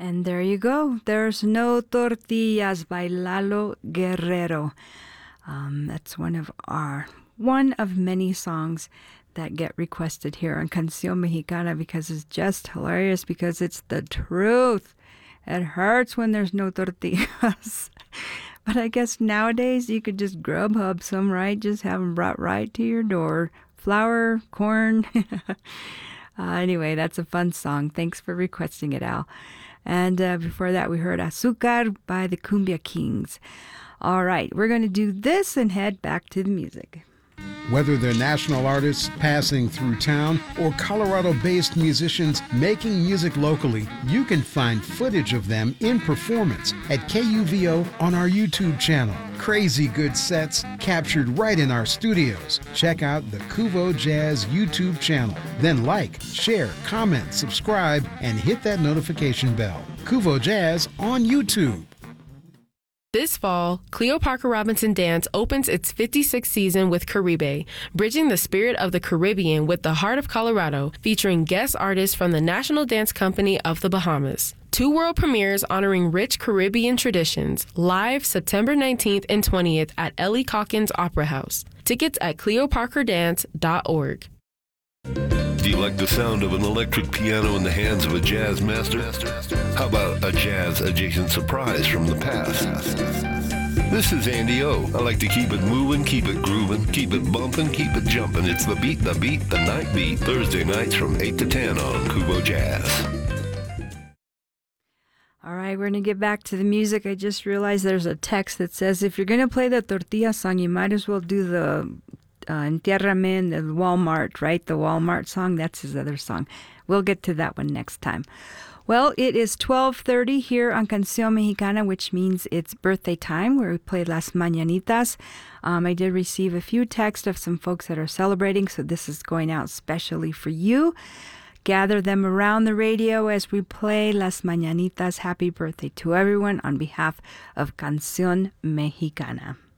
And there you go. There's No Tortillas by Lalo Guerrero. That's one of many songs that get requested here on Canción Mexicana because it's just hilarious, because it's the truth. It hurts when there's no tortillas. But I guess nowadays you could just Grubhub some, right? Just have them brought right to your door. Flour, corn. Anyway, that's a fun song. Thanks for requesting it, Al. And before that, we heard Azúcar by the Cumbia Kings. All right, we're going to do this and head back to the music. Whether they're national artists passing through town or Colorado-based musicians making music locally, you can find footage of them in performance at KUVO on our YouTube channel. Crazy good sets captured right in our studios. Check out the Kuvo Jazz YouTube channel. Then like, share, comment, subscribe, and hit that notification bell. Kuvo Jazz on YouTube. This fall, Cleo Parker Robinson Dance opens its 56th season with Caribe, bridging the spirit of the Caribbean with the heart of Colorado, featuring guest artists from the National Dance Company of the Bahamas. 2 world premieres honoring rich Caribbean traditions, live September 19th and 20th at Ellie Calkins Opera House. Tickets at cleoparkerdance.org. Do you like the sound of an electric piano in the hands of a jazz master? How about a jazz-adjacent surprise from the past? This is Andy O. I like to keep it moving, keep it grooving, keep it bumping, keep it jumping. It's the night beat, Thursday nights from 8 to 10 on Kuvo Jazz. All right, we're going to get back to the music. I just realized there's a text that says, if you're going to play the tortilla song, you might as well do the Entiérrame in the Walmart, right? The Walmart song. That's his other song. We'll get to that one next time. Well, it is 12:30 here on Canción Mexicana, which means it's birthday time, where we play Las Mañanitas. I did receive a few texts of some folks that are celebrating, so this is going out specially for you. Gather them around the radio as we play Las Mañanitas. Happy birthday to everyone on behalf of Canción Mexicana.